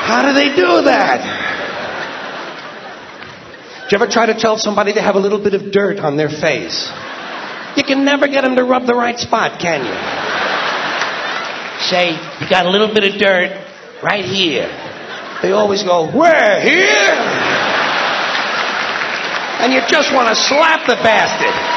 How do they do that? Did you ever try to tell somebody to have a little bit of dirt on their face? You can never get them to rub the right spot, can you? Say, you got a little bit of dirt right here. They always go, where? Here? And you just want to slap the bastard.